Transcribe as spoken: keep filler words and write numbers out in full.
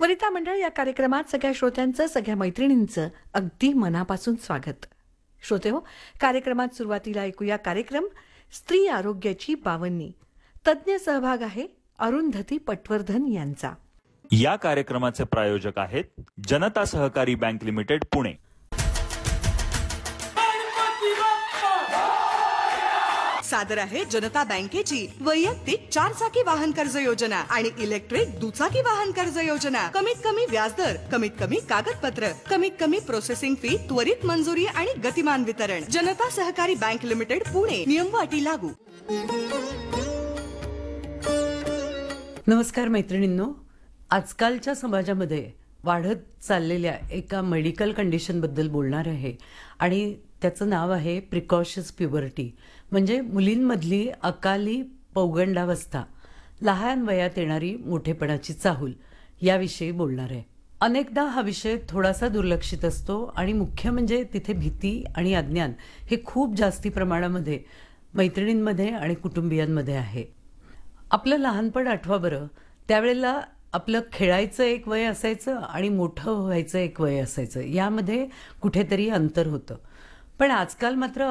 वनिता मंडळ या कार्यक्रमात सगळ्या श्रोत्यांचं, सगळ्या मैत्रिणींचं अगदी मनापासून स्वागत. श्रोते हो, कार्यक्रमात सुरुवातीला ऐकूया कार्यक्रम स्त्री आरोग्याची बावन्नी. तज्ज्ञ सहभाग आहे अरुंधती पटवर्धन यांचा. या कार्यक्रमाचे प्रायोजक आहेत जनता सहकारी बँक लिमिटेड पुणे. सादर आहे जनता बँकेची वैयक्तिक चार चाकी वाहन कर्ज योजना आणि इलेक्ट्रिक दुचाकी वाहन कर्ज योजना. कमीत कमी व्याजदर, कमीत कमी कागदपत्र, कमीत कमी प्रोसेसिंग फी, त्वरित मंजुरी आणि गतिमान वितरण. जनता सहकारी बँक लिमिटेड पुणे. नियम व अटी लागू. नमस्कार मैत्रिणींनो, आजकालच्या समाजामध्ये वाढत चाललेल्या एका मेडिकल कंडिशनबद्दल बोलणार आहे आणि त्याचं नाव आहे प्रिकॉशस प्युबर्टी, म्हणजे मुलींमधली अकाली पौगंडावस्था, लहान वयात येणारी मोठेपणाची चाहूल, याविषयी बोलणार आहे. अनेकदा हा विषय थोडासा दुर्लक्षित असतो आणि मुख्य म्हणजे तिथे भीती आणि अज्ञान हे खूप जास्ती प्रमाणामध्ये मैत्रिणींमध्ये आणि कुटुंबियांमध्ये आहे. आपलं लहानपण आठवा बरं, त्यावेळेला आपलं खेळायचं एक वय असायचं आणि मोठं व्हायचं एक वय असायचं, यामध्ये कुठेतरी अंतर होतं. पण आजकाल मात्र